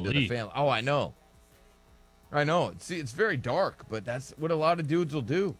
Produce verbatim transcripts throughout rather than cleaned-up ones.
to the family. Oh, I know. I know. See, it's very dark, but that's what a lot of dudes will do.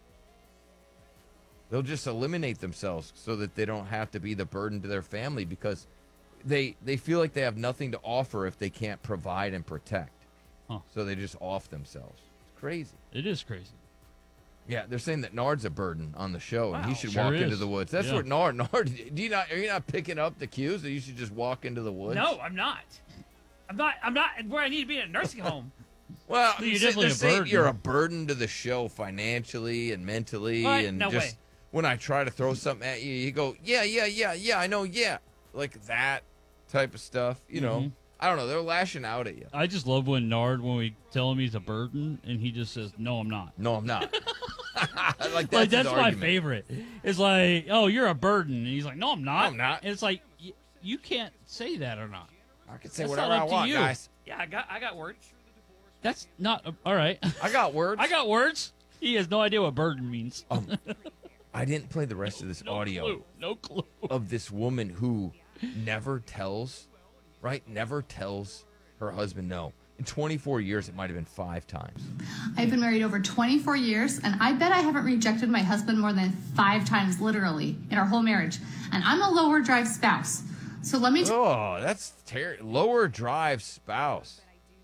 They'll just eliminate themselves so that they don't have to be the burden to their family because they they feel like they have nothing to offer if they can't provide and protect. Huh. So they just off themselves. It's crazy. It is crazy. Yeah, they're saying that Nard's a burden on the show, and Wow. he should Sure walk is. into the woods. That's Yeah. what Nard. Nard, do you not? Are you not picking up the cues that you should just walk into the woods? No, I'm not. I'm not. I'm not where I need to be in a nursing home. Well, You're you're definitely a saying burden. you're a burden to the show financially and mentally, What? and No just way. when I try to throw something at you, you go, yeah, yeah, yeah, yeah, I know, yeah, like that type of stuff. You know, Mhm. I don't know. They're lashing out at you. I just love when Nard, when we tell him he's a burden, and he just says, "No, I'm not." No, I'm not. like that's, Like his that's my argument. favorite. It's like, "Oh, you're a burden," and he's like, "No, I'm not." No, I'm not. And it's like, y- you can't say that or not. I can say That's whatever not I up to want, you. guys. Yeah, I got. I got words. That's not uh, all right. I got words. I got words. He has no idea what burden means. Um, I didn't play the rest of this no audio clue. No clue. of this woman who never tells, right? Never tells her husband no. In twenty-four years, it might have been five times. I've been married over twenty-four years, and I bet I haven't rejected my husband more than five times, literally, in our whole marriage. And I'm a lower drive spouse. So let me t- Oh, that's terrible. Lower drive spouse.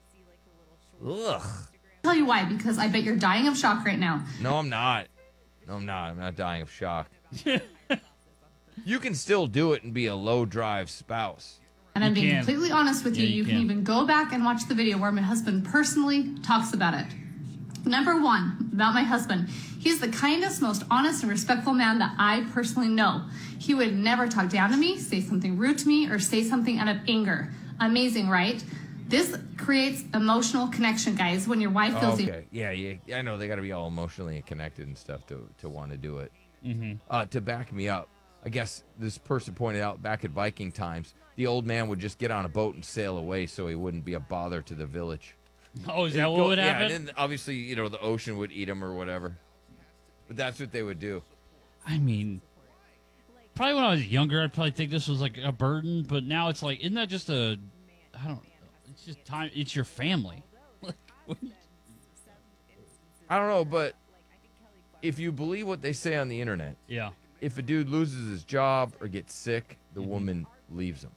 Ugh. tell you why, because I bet you're dying of shock right now. No, I'm not. No, I'm not. I'm not dying of shock. You can still do it and be a low drive spouse. And I'm You being can. completely honest with you. Yeah, you You can can. even go back and watch the video where my husband personally talks about it. Number one, about my husband. He's the kindest, most honest, and respectful man that I personally know. He would never talk down to me, say something rude to me, or say something out of anger. Amazing, right? This creates emotional connection, guys, when your wife feels e- Okay. Yeah, yeah. I know they got to be all emotionally connected and stuff to to want to do it. Mm-hmm. Uh, to back me up, I guess this person pointed out back at Viking times, the old man would just get on a boat and sail away so he wouldn't be a bother to the village. Oh, is that Go- what would yeah, happen? and then obviously, you know, the ocean would eat him or whatever. But that's what they would do. I mean, probably when I was younger, I'd probably think this was like a burden, but now it's like, isn't that just a, I don't know, it's just time, it's your family. I don't know, but if you believe what they say on the internet, Yeah. if a dude loses his job or gets sick, the Mhm. woman leaves him.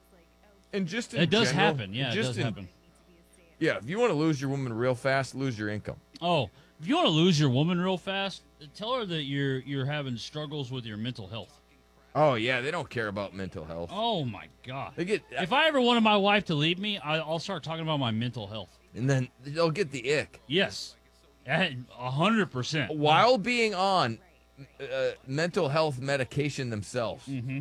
And just in It does general- happen. Yeah, it just does in- happen. Yeah, if you want to lose your woman real fast, lose your income. Oh, if you want to lose your woman real fast, tell her that you're you're having struggles with your mental health. Oh yeah, they don't care about mental health. Oh my god! They get If I ever wanted my wife to leave me, I, I'll start talking about my mental health. and then they'll get the ick Yes, a hundred percent. while being on uh, mental health medication themselves. Mm-hmm.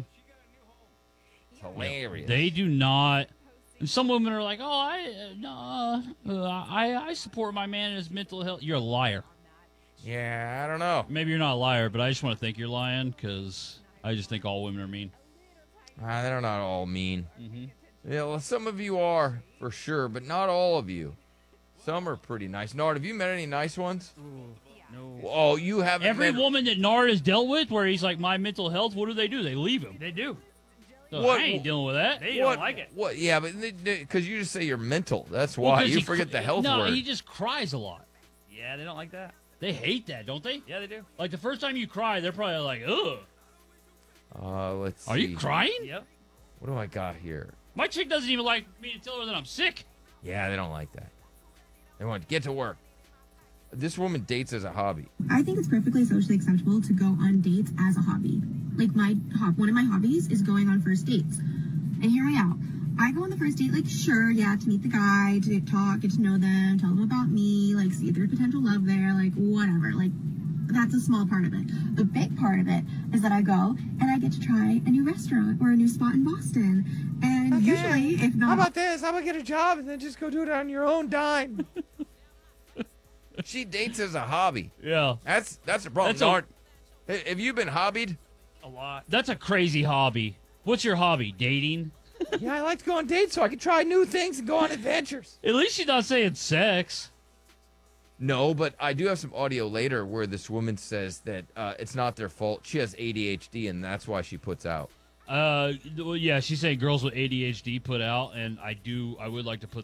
It's hilarious. They do not. And some women are like, "Oh, I uh, no, uh, I I support my man in his mental health." You're a liar. yeah, I don't know. Maybe you're not a liar, but I just want to think you're lying because I just think all women are mean. Ah, they're not all mean. Mm-hmm. Yeah, well, some of you are for sure, but not all of you. Some are pretty nice. Nard, have you met any nice ones? No. Oh, you haven't. Every met... woman that Nard has dealt with, where he's like, "My mental health," what do they do? They leave him. They do. So What- I ain't dealing with that. They What? don't like it. What? Yeah, but because you just say you're mental. That's Well, why 'cause you he forget cr- the health no, word. he just cries a lot. Yeah, they don't like that. They hate that, don't they? Yeah, they do. Like the first time you cry, they're probably like, "Ugh, Uh, let's. are see. you crying?" Yep. What do I got here? My chick doesn't even like me to tell her that I'm sick. Yeah, they don't like that. They want to get to work. This woman dates as a hobby. I think it's perfectly socially acceptable to go on dates as a hobby. Like my hob, one of my hobbies is going on first dates. And here I am. I go on the first date, like, sure, yeah, to meet the guy, to talk, get to know them, tell them about me, like, see if there's potential love there, like, whatever. Like, that's a small part of it. The big part of it is that I go and I get to try a new restaurant or a new spot in Boston. And usually, if not... How about this? How about get a job and then just go do it on your own dime? She dates as a hobby. Yeah, That's that's a problem. That's a- Nard, ha- have you been hobbied? A lot. that's a crazy hobby. What's your hobby? Dating? Yeah, I like to go on dates so I can try new things and go on adventures. At least she's not saying sex. No, but I do have some audio later where this woman says that uh, it's not their fault. She has A D H D, and that's why she puts out. Uh, well, yeah, she's saying girls with A D H D put out, and I do. I would like to put